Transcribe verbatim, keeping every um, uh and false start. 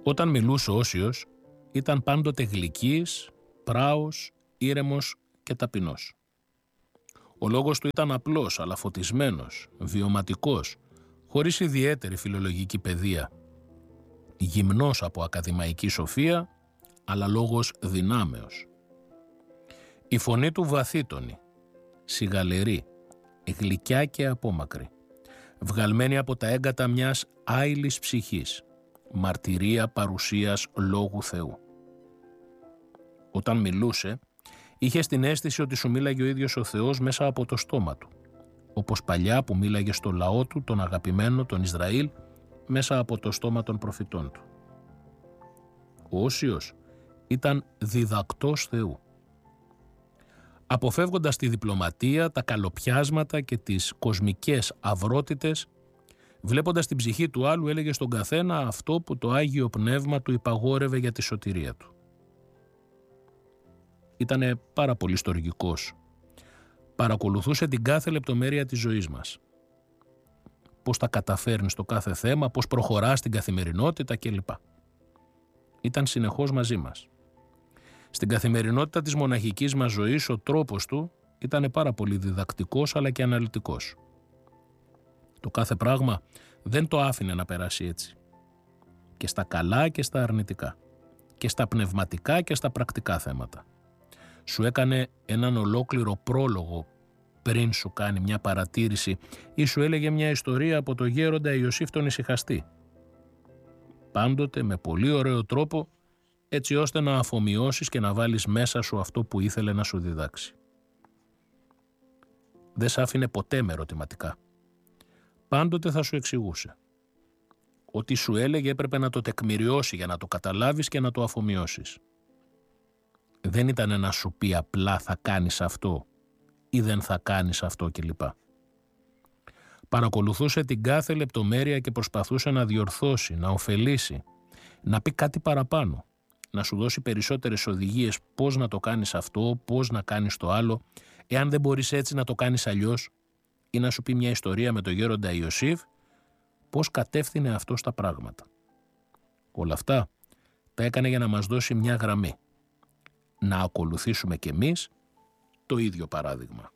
Όταν μιλούσε ο Όσιος, ήταν πάντοτε γλυκύης, πράος, ήρεμος και ταπεινός. Ο λόγος του ήταν απλός, αλλά φωτισμένος, βιωματικός, χωρίς ιδιαίτερη φιλολογική παιδεία. Γυμνός από ακαδημαϊκή σοφία, αλλά λόγος δυνάμεως. Η φωνή του βαθύτονη, σιγαλερή, γλυκιά και απόμακρη, βγαλμένη από τα έγκατα μιας άειλης ψυχής, μαρτυρία παρουσίας Λόγου Θεού. Όταν μιλούσε, είχες την αίσθηση ότι σου μίλαγε ο ίδιος ο Θεός μέσα από το στόμα του, όπως παλιά που μίλαγε στο λαό του, τον αγαπημένο, τον Ισραήλ, μέσα από το στόμα των προφητών του. Ο Όσιος ήταν διδακτός Θεού. Αποφεύγοντας τη διπλωματία, τα καλοπιάσματα και τις κοσμικές αυρότητες, βλέποντας την ψυχή του άλλου, έλεγε στον καθένα αυτό που το Άγιο Πνεύμα του υπαγόρευε για τη σωτηρία του. Ήτανε πάρα πολύ στοργικός. Παρακολουθούσε την κάθε λεπτομέρεια της ζωής μας. Πώς τα καταφέρνει στο κάθε θέμα, πώς προχωρά στην καθημερινότητα κλπ. Ήταν συνεχώς μαζί μας. Στην καθημερινότητα της μοναχικής μας ζωής, ο τρόπος του ήταν πάρα πολύ διδακτικός αλλά και αναλυτικός. Το κάθε πράγμα δεν το άφηνε να περάσει έτσι. Και στα καλά και στα αρνητικά. Και στα πνευματικά και στα πρακτικά θέματα. Σου έκανε έναν ολόκληρο πρόλογο πριν σου κάνει μια παρατήρηση ή σου έλεγε μια ιστορία από το γέροντα Ιωσήφ τον Ησυχαστή. Πάντοτε με πολύ ωραίο τρόπο, έτσι ώστε να αφομοιώσεις και να βάλεις μέσα σου αυτό που ήθελε να σου διδάξει. Δεν σ' άφηνε ποτέ με ερωτηματικά. Πάντοτε θα σου εξηγούσε. Ό,τι σου έλεγε έπρεπε να το τεκμηριώσει για να το καταλάβεις και να το αφομοιώσεις. Δεν ήταν να σου πει απλά θα κάνεις αυτό ή δεν θα κάνεις αυτό κλπ. Παρακολουθούσε την κάθε λεπτομέρεια και προσπαθούσε να διορθώσει, να ωφελήσει, να πει κάτι παραπάνω, να σου δώσει περισσότερες οδηγίες πώς να το κάνεις αυτό, πώς να κάνεις το άλλο, εάν δεν μπορείς έτσι να το κάνεις αλλιώς, ή να σου πει μια ιστορία με τον γέροντα Ιωσήφ, πώς κατεύθυνε αυτό στα πράγματα. Όλα αυτά τα έκανε για να μας δώσει μια γραμμή. Να ακολουθήσουμε κι εμείς το ίδιο παράδειγμα.